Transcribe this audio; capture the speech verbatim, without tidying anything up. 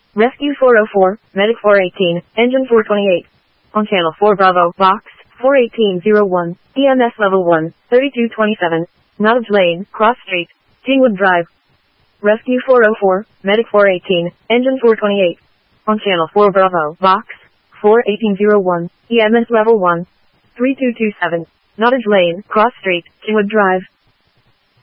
Rescue four oh four, Medic four eighteen, Engine four twenty-eight. On Channel four Bravo, Box, four eighteen oh one, E M S Level one, thirty-two twenty-seven, Nottage Lane, Cross Street, Kingwood Drive. Rescue four oh four, Medic four eighteen, Engine four twenty-eight. On Channel four Bravo, Box, four eighteen oh one, E M S Level one, thirty-two twenty-seven, Nottage Lane, Cross Street, Kingwood Drive.